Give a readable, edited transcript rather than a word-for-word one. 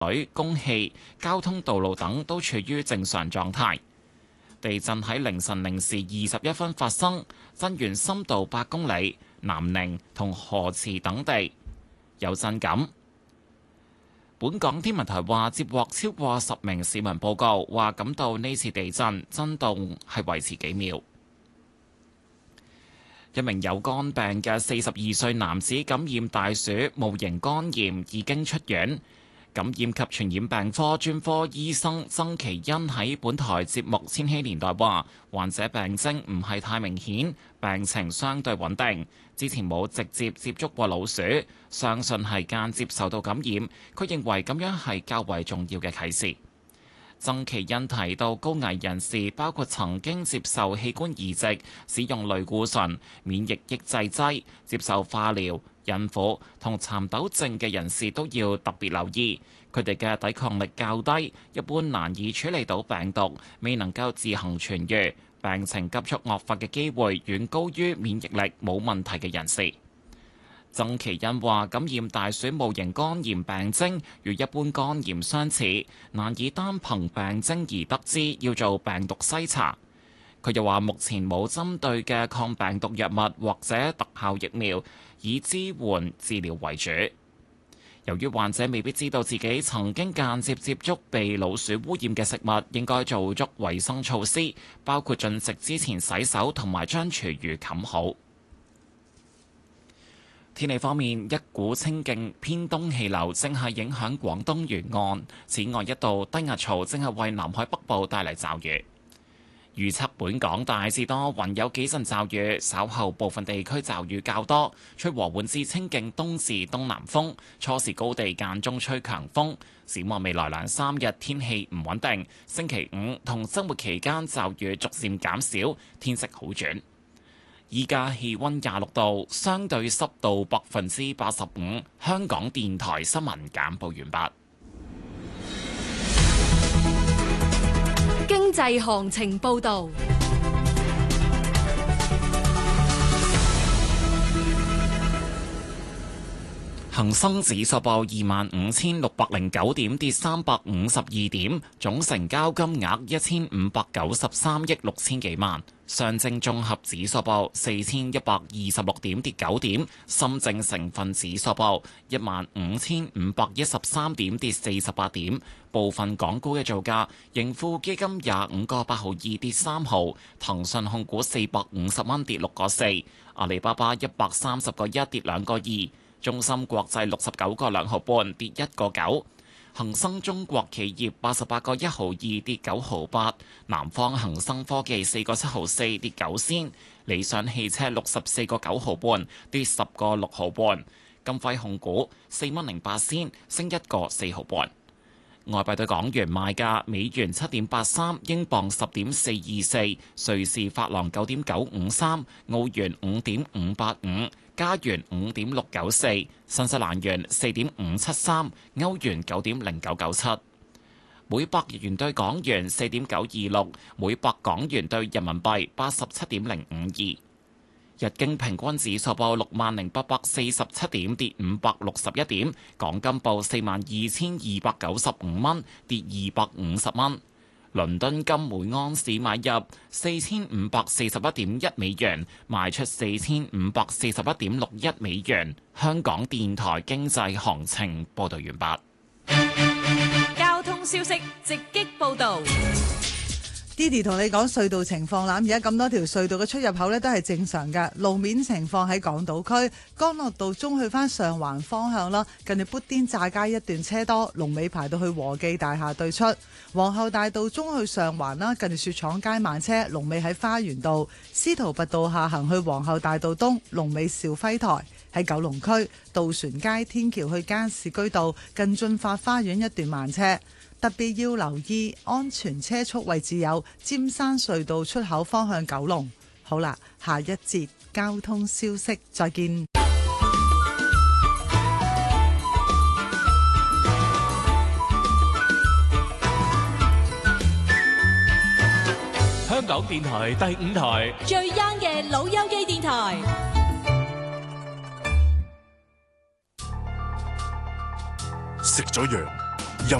水、供氣、交通道路等都處於正常狀態。地震喺凌晨0時21分發生，震源深度8公里，南寧同河池等地有震感。本港天文台話接獲超過10名市民報告，話感到呢次地震震動係維持幾秒。一名有肝病嘅42歲男子感染大鼠戊型肝炎，已經出院。感染及傳染病科專科醫生曾其恩喺本台節目《千禧年代》話，患者病徵唔係太明顯，病情相對穩定，之前冇直接接觸過老鼠，相信係間接受到感染。佢認為咁樣係較為重要嘅啟示。曾其恩提到，高危人士包括曾經接受器官移植、使用類固醇、免疫抑制劑、接受化療、孕婦同蠶豆症嘅人士都要特別留意，佢哋嘅抵抗力較低，一般難以處理到病毒，未能夠自行痊癒，病情急速惡化嘅機會遠高於免疫力冇問題嘅人士。曾其恩話：感染大鼠戊型肝炎病徵與一般肝炎相似，難以單憑病徵而得知要做病毒篩查。佢又話：目前冇針對嘅抗病毒藥物或者特效疫苗，以支援治療為主。由於患者未必知道自己曾經間接接觸被老鼠污染嘅食物，應該做足衛生措施，包括進食之前洗手同埋將廚餘冚好。天氣方面，一股清勁偏東氣流正係影響廣東沿岸，此外一道低壓槽正係為南海北部帶嚟驟雨。預測本港大致多雲，有幾陣驟雨，稍後部分地區驟雨較多，吹和緩至清勁東至東南風，初時高地間中吹強風。展望未來2-3日天氣唔穩定，星期5同週末期間驟雨逐漸減少，天色好轉。依家氣溫26度，相對濕度85%。香港電台新聞簡報完畢。 經濟行情報導。 恒生指數報25,609點，跌352點，總成交金額1,593億6千幾萬。上證綜合指數報4,126點，跌9點。深證成分指數報15,513點，跌48點。部分港股嘅造價：盈富基金25個8毫2跌3毫，騰訊控股450蚊跌6個4，阿里巴巴130個1跌2個2。中芯國際69個2毫半跌1個9，恒生中國企業88個1毫2跌9毫8，南方恒生科技4個7毫4跌9仙，理想汽車64個9毫半跌10個6毫半，金輝控股4蚊08仙升1個4毫半。外幣對港元賣價：美元7.83，英鎊10.424，瑞士法郎9.953，澳元5.585。加元5.694，新西蘭元4.573，歐元9.0997，每百日元對港元4.926，每百港元對人民幣87.052。日經平均指數報60,847點，跌561點。港金報42,295蚊，跌250蚊。倫敦金每盎司買入4,541.1美元，賣出4,541.61美元。香港電台經濟行情報道完畢。交通消息直擊報導。 Didi 同你講隧道情況啦，而家咁多條隧道嘅出入口呢都係正常嘅。路面情況喺港島區干諾道中去返上環方向啦，近住砵甸乍街一段車多，龍尾排到去和記大廈對出。皇后大道中去上環啦，近住雪廠街慢車，龍尾喺花園道。司徒拔道下行去皇后大道東，龍尾兆輝台。喺九龍區渡船街天橋去加士居道近駿發花園一段慢車。特別要留意安全車速位置有尖山隧道出口方向九龍。好啦，下一節交通消息，再見。 香港電台第5台最 young 嘅老友記電台。 食咗藥